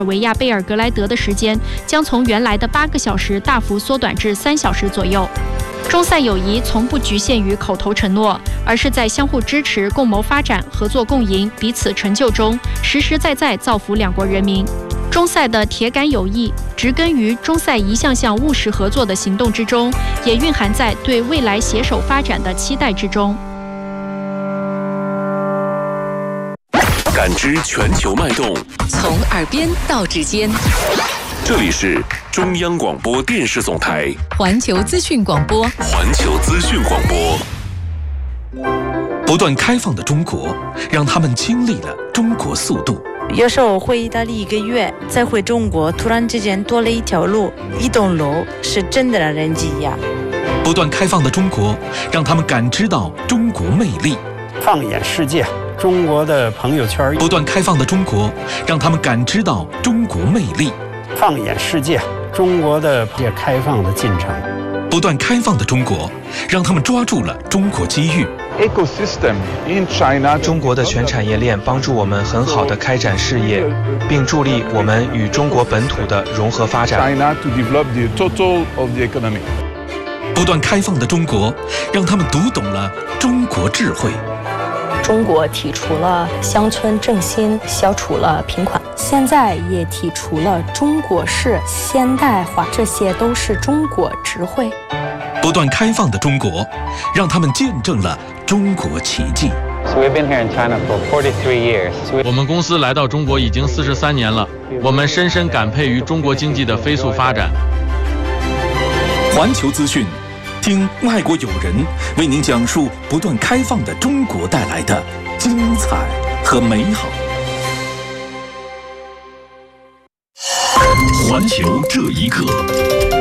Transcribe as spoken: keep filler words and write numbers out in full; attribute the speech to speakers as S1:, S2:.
S1: 维亚贝尔格莱德的时间将从原来的八个小时大幅缩短至三小时左右。中塞友谊从不局限于口头承诺，而是在相互支持、共谋发展、合作共赢、彼此成就中，实实在在造福两国人民。中塞的铁杆友谊植根于中塞一项项务实合作的行动之中，也蕴含在对未来携手发展的期待之中。
S2: 感知全球脉动，
S3: 从耳边到指尖。
S2: 这里是中央广播电视总台
S3: 环球资讯广播。
S2: 环球资讯广播。
S4: 不断开放的中国，让他们经历了中国速度。
S5: 有时候回意大利一个月，再回中国，突然之间多了一条路，一栋楼，是真的让人惊讶。
S4: 不断开放的中国，让他们感知到中国魅力。
S6: 放眼世界，中国的朋友圈。
S4: 不断开放的中国，让他们感知到中国魅力。
S6: 放眼世界，中国的开放的进程。
S4: 不断开放的中国，让他们抓住了中国机遇。
S7: 中国的全产业链帮助我们很好的开展事业，并助力我们与中国本土的融合发展。
S4: 不断开放的中国，让他们读懂了中国智慧。
S8: 中国提出了乡村振兴，消除了贫困，现在也提出了中国式现代化，这些都是中国智慧。
S4: 不断开放的中国，让他们见证了中国奇迹。
S9: 我们公司来到中国已经四十三年了，我们深深感佩于中国经济的飞速发展。
S4: 环球资讯，听外国友人为您讲述不断开放的中国带来的精彩和美好。
S2: 环球这一刻。